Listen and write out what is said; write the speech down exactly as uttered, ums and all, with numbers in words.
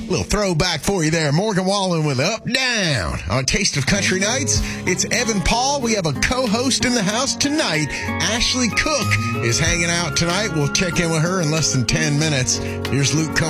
Little throwback for you there. Morgan Wallen with Up Down on Taste of Country Nights. It's Evan Paul. We have a co-host in the house tonight. Ashley Cook is hanging out tonight. We'll check in with her in less than ten minutes. Here's Luke Combs.